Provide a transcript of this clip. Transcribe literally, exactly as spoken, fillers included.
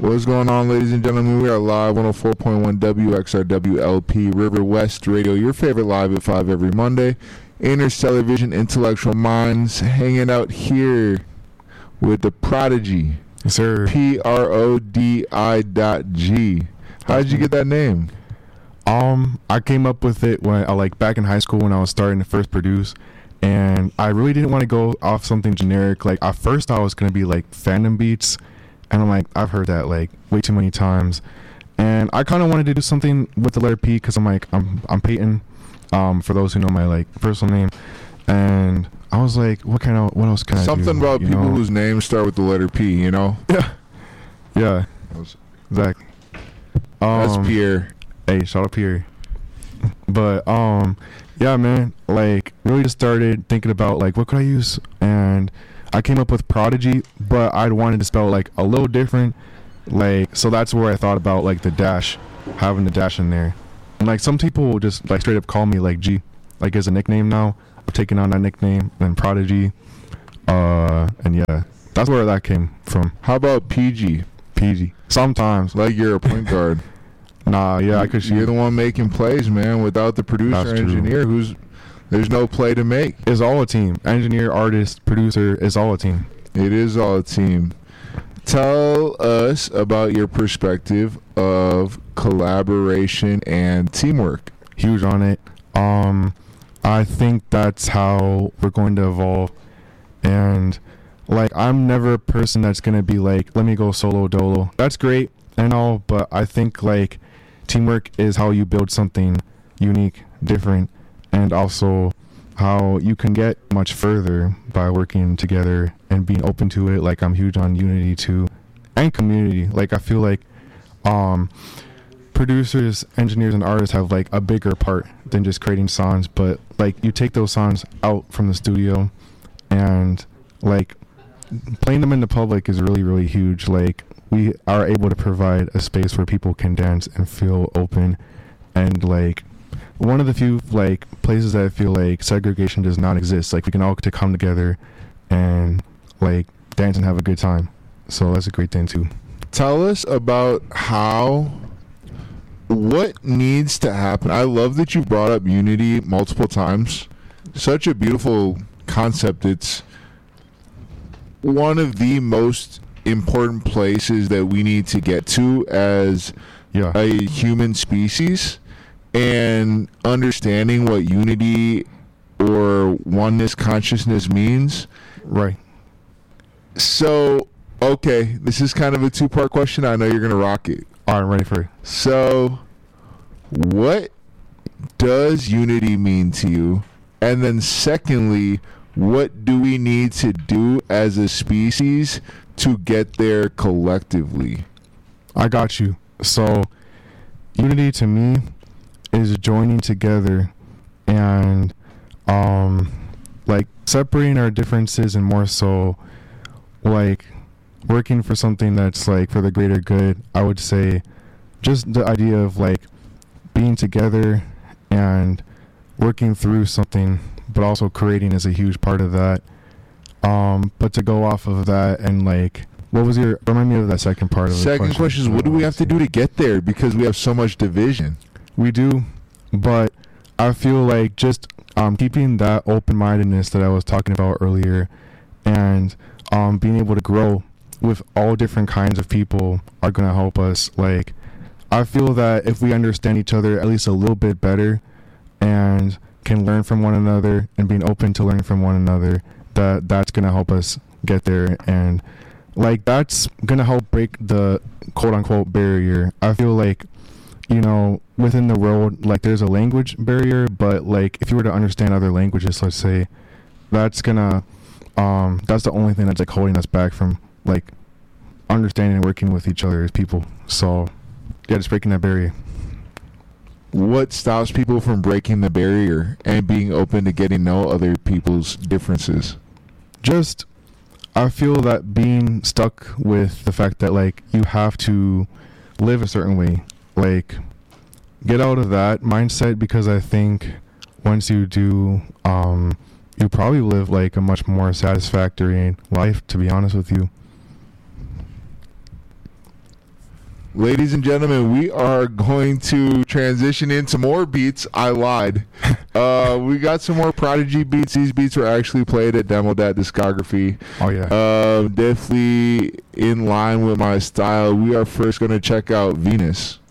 What's going on, ladies and gentlemen? We are live one oh four point one W X R W L P River West Radio, your favorite live at five every Monday. Interstellar Vision Intellectual Minds hanging out here with the Prodigy. Yes, sir. P R O D I dot G. How did you get that name? Um, I came up with it when I like back in high school when I was starting to first produce, and I really didn't want to go off something generic. Like at first I was gonna be like Phantom Beats, and I'm like, I've heard that like way too many times, and I kind of wanted to do something with the letter P because I'm like I'm I'm Peyton, um, for those who know my like personal name, and I was like, what kind of what else can I do? Something about you people know? whose names start with the letter P, you know? Yeah, yeah, exactly. That's Um, Pierre. Hey, shout out Pierre. But um, yeah, man, like really just started thinking about like what could I use, and I came up with Prodigy, but I wanted to spell like a little different, like so that's where I thought about like the dash, having the dash in there, and like some people will just like straight up call me like G, like as a nickname now. I'm taking on that nickname, then Prodigy, uh, and yeah, that's where that came from. How about P G? P G. Sometimes, Like you're a point guard. nah, yeah, I could. You're the one making plays, man. Without the producer That's or true. engineer, who's there's no play to make. It's all a team. Engineer, artist, producer, it's all a team. It is all a team. Tell us about your perspective of collaboration and teamwork. Huge on it. Um, I think that's how we're going to evolve. And like, I'm never a person that's gonna be like, let me go solo dolo. That's great and all, but I think like teamwork is how you build something unique, different, and also how you can get much further by working together and being open to it. Like I'm huge on unity too, and community. Like I feel like um producers, engineers, and artists have like a bigger part than just creating songs, but like you take those songs out from the studio and like playing them in the public is really really huge. Like we are able to provide a space where people can dance and feel open, and like one of the few like places that I feel like segregation does not exist. Like we can all to come together and like dance and have a good time. So that's a great thing too. Tell us about how, what needs to happen. I love that you brought up unity multiple times. Such a beautiful concept. It's one of the most important places that we need to get to as Yeah. a human species, and understanding what unity or oneness consciousness means. Right. So, okay, this is kind of a two-part question. I know you're going to rock it. All right, ready for it. So, what does unity mean to you? And then secondly, what do we need to do as a species to get there collectively? I got you. So, unity to me is joining together and, um, like separating our differences and more so, like working for something that's like for the greater good. I would say, just the idea of like being together and working through something, but also creating is a huge part of that. Um, but to go off of that and like, what was your, remind me of that second part of the question. Second question is, what do we have to do to get there? Because we have so much division. We do, but I feel like just um, keeping that open-mindedness that I was talking about earlier, and um, being able to grow with all different kinds of people are going to help us. Like, I feel that if we understand each other at least a little bit better and can learn from one another and being open to learning from one another, that that's going to help us get there. And like that's gonna help break the quote unquote barrier. I feel like, you know, within the world, like there's a language barrier, but like if you were to understand other languages, let's say, that's gonna um that's the only thing that's like holding us back from like understanding and working with each other as people. So yeah, just breaking that barrier. What stops people from breaking the barrier and being open to getting to know other people's differences? Just I feel that being stuck with the fact that like you have to live a certain way, like get out of that mindset, because I think once you do, um, you probably live like a much more satisfactory life, to be honest with you. ladies and gentlemen, we are going to transition into more beats. I lied. Uh, we got some more Prodigy beats. These beats were actually played at Demo Dat Discography. Oh yeah. Uh, definitely in line with my style. We are first going to check out Venus.